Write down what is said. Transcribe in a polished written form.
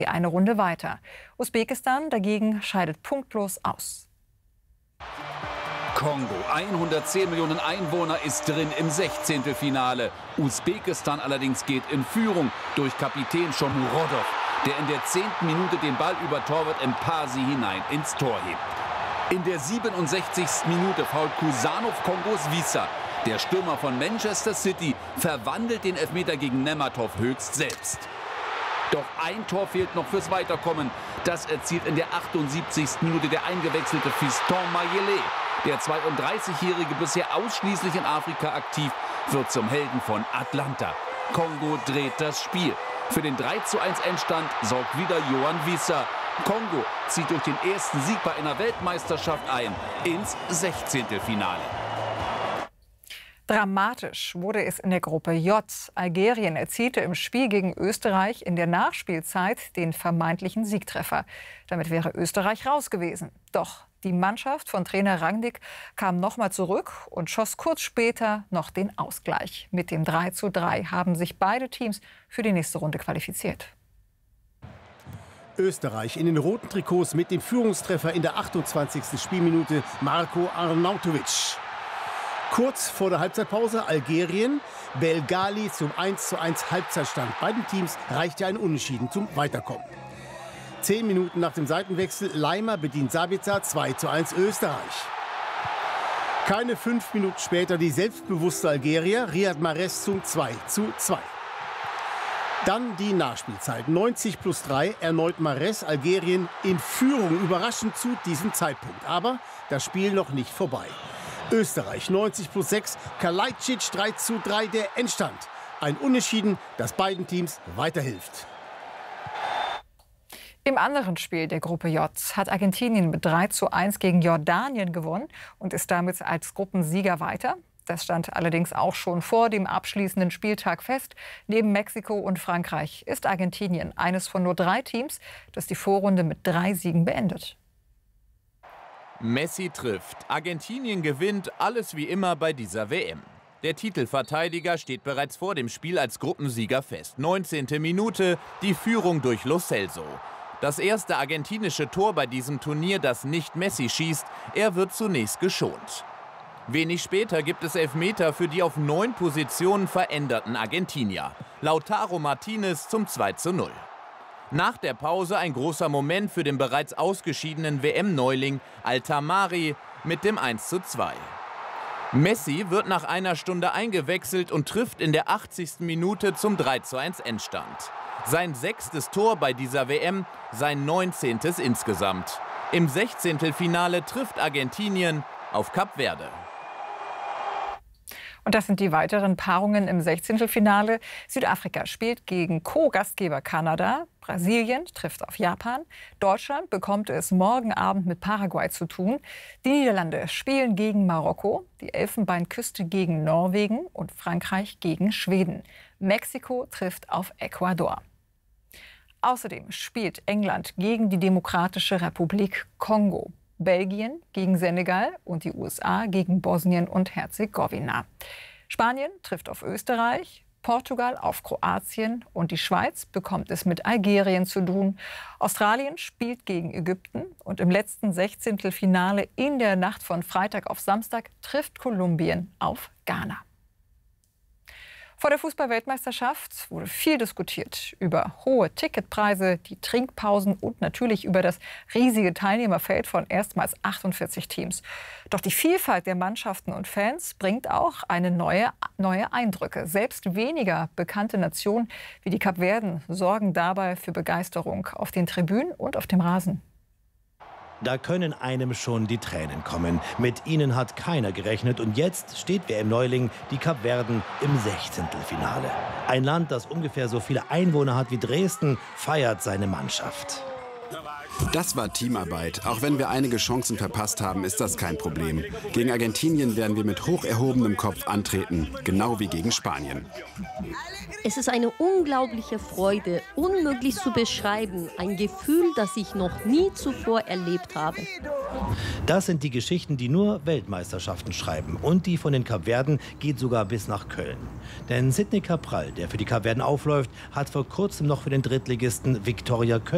eine Runde weiter. Usbekistan dagegen scheidet punktlos aus. Kongo, 110 Millionen Einwohner, ist drin im 16. Usbekistan allerdings geht in Führung durch Kapitän Shomurodov, der in der 10. Minute den Ball über Torwart Mpasi hinein ins Tor hebt. In der 67. Minute fault Kusanov Kongos Wissa. Der Stürmer von Manchester City verwandelt den Elfmeter gegen Nematov höchst selbst. Doch ein Tor fehlt noch fürs Weiterkommen. Das erzielt in der 78. Minute der eingewechselte Fiston Mayele. Der 32-Jährige, bisher ausschließlich in Afrika aktiv, wird zum Helden von Atlanta. Kongo dreht das Spiel. Für den 3:1 Endstand sorgt wieder Yohan Wissa. Kongo zieht durch den ersten Sieg bei einer Weltmeisterschaft ein ins 16. Dramatisch wurde es in der Gruppe J. Algerien erzielte im Spiel gegen Österreich in der Nachspielzeit den vermeintlichen Siegtreffer. Damit wäre Österreich raus gewesen. Doch die Mannschaft von Trainer Rangnick kam nochmal zurück und schoss kurz später noch den Ausgleich. Mit dem 3:3 haben sich beide Teams für die nächste Runde qualifiziert. Österreich in den roten Trikots mit dem Führungstreffer in der 28. Spielminute Marko Arnautovic. Kurz vor der Halbzeitpause Algerien, Belgali zum 1:1 Halbzeitstand. Beiden Teams reichte ein Unentschieden zum Weiterkommen. 10 Minuten nach dem Seitenwechsel, Leimer bedient Sabitzer, 2:1 Österreich. Keine 5 Minuten später die selbstbewusste Algerier, Riyad Mahrez zum 2:2. Dann die Nachspielzeit, 90+3, erneut Mahrez, Algerien in Führung, überraschend zu diesem Zeitpunkt. Aber das Spiel noch nicht vorbei. Österreich 90+6, Kalajdzic 3:3 der Endstand. Ein Unentschieden, das beiden Teams weiterhilft. Im anderen Spiel der Gruppe J hat Argentinien mit 3:1 gegen Jordanien gewonnen und ist damit als Gruppensieger weiter. Das stand allerdings auch schon vor dem abschließenden Spieltag fest. Neben Mexiko und Frankreich ist Argentinien eines von nur 3 Teams, das die Vorrunde mit 3 Siegen beendet. Messi trifft. Argentinien gewinnt, alles wie immer bei dieser WM. Der Titelverteidiger steht bereits vor dem Spiel als Gruppensieger fest. 19. Minute, die Führung durch Lo Celso. Das erste argentinische Tor bei diesem Turnier, das nicht Messi schießt. Er wird zunächst geschont. Wenig später gibt es Elfmeter für die auf 9 Positionen veränderten Argentinier. Lautaro Martinez zum 2:0. Nach der Pause ein großer Moment für den bereits ausgeschiedenen WM-Neuling Altamari mit dem 1:2. Messi wird nach einer Stunde eingewechselt und trifft in der 80. Minute zum 3:1 Endstand. Sein 6. Tor bei dieser WM, sein 19. insgesamt. Im 16. trifft Argentinien auf Kap Verde. Und das sind die weiteren Paarungen im 16. Südafrika spielt gegen Co-Gastgeber Kanada. Brasilien trifft auf Japan. Deutschland bekommt es morgen Abend mit Paraguay zu tun. Die Niederlande spielen gegen Marokko, die Elfenbeinküste gegen Norwegen und Frankreich gegen Schweden. Mexiko trifft auf Ecuador. Außerdem spielt England gegen die Demokratische Republik Kongo. Belgien gegen Senegal und die USA gegen Bosnien und Herzegowina. Spanien trifft auf Österreich, Portugal auf Kroatien und die Schweiz bekommt es mit Algerien zu tun. Australien spielt gegen Ägypten und im letzten 16. in der Nacht von Freitag auf Samstag trifft Kolumbien auf Ghana. Vor der Fußball-Weltmeisterschaft wurde viel diskutiert über hohe Ticketpreise, die Trinkpausen und natürlich über das riesige Teilnehmerfeld von erstmals 48 Teams. Doch die Vielfalt der Mannschaften und Fans bringt auch neue Eindrücke. Selbst weniger bekannte Nationen wie die Kapverden sorgen dabei für Begeisterung auf den Tribünen und auf dem Rasen. Da können einem schon die Tränen kommen. Mit ihnen hat keiner gerechnet und jetzt steht WM-Neuling die Kapverden im 16. Ein Land, das ungefähr so viele Einwohner hat wie Dresden, feiert seine Mannschaft. Das war Teamarbeit. Auch wenn wir einige Chancen verpasst haben, ist das kein Problem. Gegen Argentinien werden wir mit hoch erhobenem Kopf antreten, genau wie gegen Spanien. Es ist eine unglaubliche Freude, unmöglich zu beschreiben. Ein Gefühl, das ich noch nie zuvor erlebt habe. Das sind die Geschichten, die nur Weltmeisterschaften schreiben. Und die von den Kapverden geht sogar bis nach Köln. Denn Sidney Cabral, der für die Kapverden aufläuft, hat vor kurzem noch für den Drittligisten Viktoria Köln